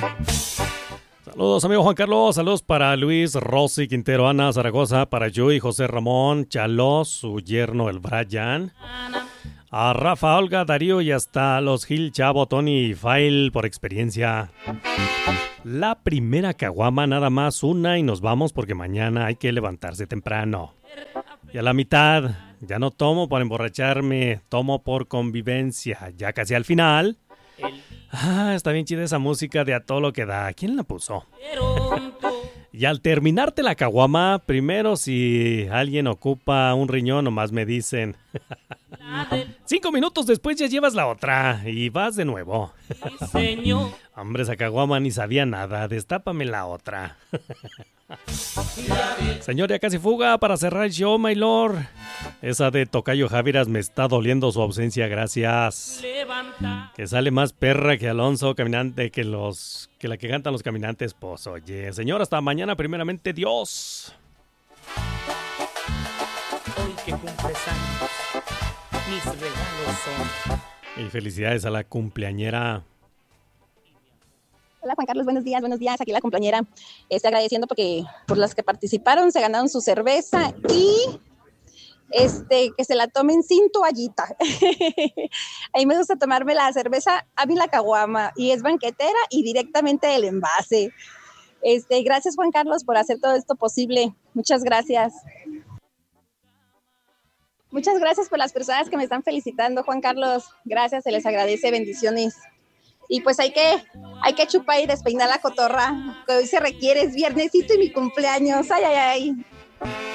Saludos, amigo Juan Carlos. Saludos para Luis, Rosy, Quintero, Ana, Zaragoza, para Yui, José Ramón, Chaló, su yerno, el Brian. A Rafa, Olga, Darío y hasta los Gil, Chavo, Tony y Fail por experiencia. La primera caguama, nada más una y nos vamos porque mañana hay que levantarse temprano. Y a la mitad, ya no tomo por emborracharme, tomo por convivencia. Ya casi al final. Está bien chida esa música de a todo lo que da. ¿Quién la puso? Y al terminarte la caguama, primero si alguien ocupa un riñón, nomás me dicen. 5 minutos después ya llevas la otra y vas de nuevo. Hombre, esa caguama ni sabía nada. Destápame la otra. Señor, ya casi fuga para cerrar el show, my lord. Esa de Tocayo Javiras me está doliendo su ausencia, gracias. Que sale más perra que Alonso Caminante que la que cantan los caminantes. Pues oye, señor, hasta mañana, primeramente Dios. Hoy que cumples años, mis regalos son. Y felicidades a la cumpleañera. Hola Juan Carlos, buenos días, aquí la compañera, agradeciendo porque por las que participaron se ganaron su cerveza y que se la tomen sin toallita. A mí me gusta tomarme la cerveza, a mí la caguama, y es banquetera y directamente del envase. Gracias Juan Carlos por hacer todo esto posible, muchas gracias. Muchas gracias por las personas que me están felicitando, Juan Carlos, gracias, se les agradece, bendiciones. Y pues hay que chupar y despeinar la cotorra, que hoy se requiere, es viernesito y mi cumpleaños, ay.